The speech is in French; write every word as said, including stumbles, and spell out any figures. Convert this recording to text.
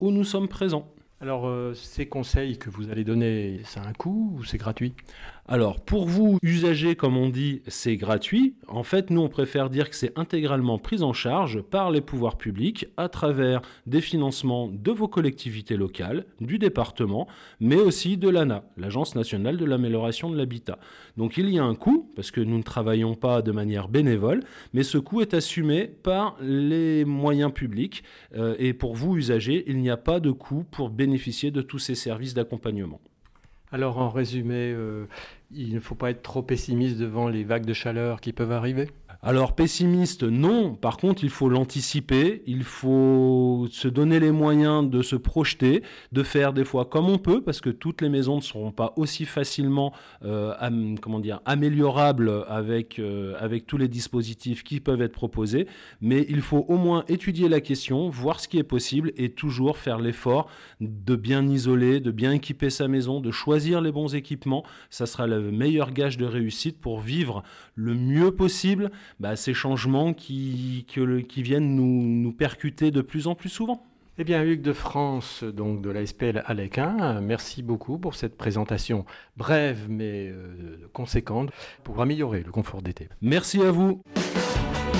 où nous sommes présents. Alors, euh, ces conseils que vous allez donner, ça a un coût ou c'est gratuit ? Alors, pour vous, usagers, comme on dit, c'est gratuit. En fait, nous, on préfère dire que c'est intégralement pris en charge par les pouvoirs publics à travers des financements de vos collectivités locales, du département, mais aussi de l'A N A, l'Agence nationale de l'amélioration de l'habitat. Donc, il y a un coût, parce que nous ne travaillons pas de manière bénévole, mais ce coût est assumé par les moyens publics. Euh, et pour vous, usagers, il n'y a pas de coût pour bénéficier de tous ces services d'accompagnement. Alors, en résumé, euh, il ne faut pas être trop pessimiste devant les vagues de chaleur qui peuvent arriver ? Alors pessimiste, non. Par contre, il faut l'anticiper, il faut se donner les moyens de se projeter, de faire des fois comme on peut, parce que toutes les maisons ne seront pas aussi facilement euh, am, comment dire, améliorables avec, euh, avec tous les dispositifs qui peuvent être proposés. Mais il faut au moins étudier la question, voir ce qui est possible et toujours faire l'effort de bien isoler, de bien équiper sa maison, de choisir les bons équipements. Ça sera le meilleur gage de réussite pour vivre le mieux possible Bah, ces changements qui, que, qui viennent nous, nous percuter de plus en plus souvent. Eh bien, Hugues de France, donc de l'A S P L Alequin, merci beaucoup pour cette présentation brève mais euh, conséquente pour améliorer le confort d'été. Merci à vous.